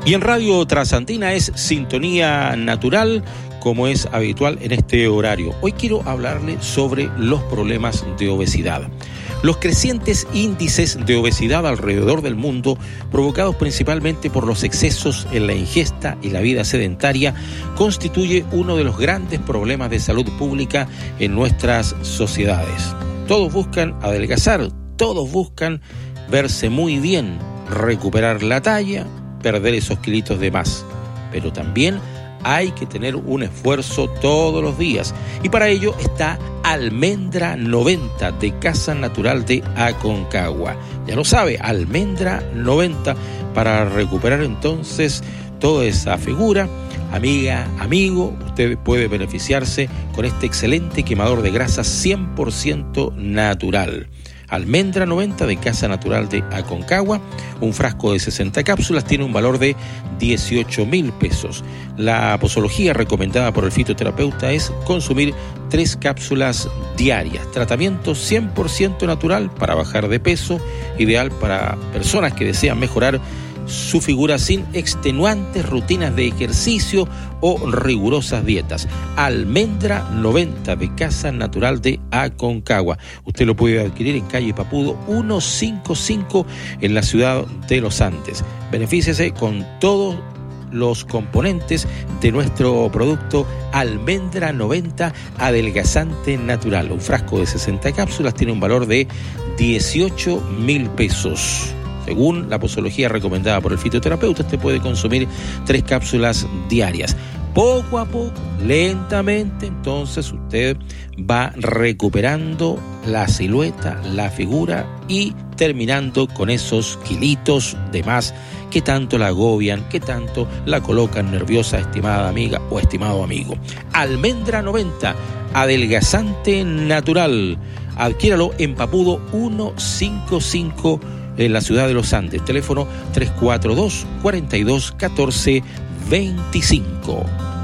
Y en Radio Trasandina es Sintonía Natural, como es habitual en este horario. Hoy quiero hablarle sobre los problemas de obesidad. Los crecientes índices de obesidad alrededor del mundo, provocados principalmente por los excesos en la ingesta y la vida sedentaria, constituye uno de los grandes problemas de salud pública en nuestras sociedades. Todos buscan adelgazar, todos buscan verse muy bien, recuperar la talla, perder esos kilitos de más, pero también hay que tener un esfuerzo todos los días, y para ello está Almendra 90 de Casa Natural de Aconcagua. Ya lo sabe, Almendra 90, para recuperar entonces toda esa figura. Amiga, amigo, usted puede beneficiarse con este excelente quemador de grasas 100% natural. Almendra 90 de Casa Natural de Aconcagua, un frasco de 60 cápsulas, tiene un valor de 18.000 pesos. La posología recomendada por el fitoterapeuta es consumir 3 cápsulas diarias. Tratamiento 100% natural para bajar de peso, ideal para personas que desean mejorar su figura sin extenuantes rutinas de ejercicio o rigurosas dietas. Almendra 90 de Casa Natural de Aconcagua. Usted lo puede adquirir en calle Papudo 155 en la ciudad de Los Andes. Benefíciese con todos los componentes de nuestro producto Almendra 90 adelgazante natural. Un frasco de 60 cápsulas tiene un valor de 18.000 pesos. Según la posología recomendada por el fitoterapeuta, usted puede consumir 3 cápsulas diarias. Poco a poco, lentamente, entonces usted va recuperando la silueta, la figura y terminando con esos kilitos de más que tanto la agobian, que tanto la colocan nerviosa, estimada amiga o estimado amigo. Almendra 90, adelgazante natural. Adquiéralo en Papudo 155 en la ciudad de Los Andes. Teléfono 342-42-14-25.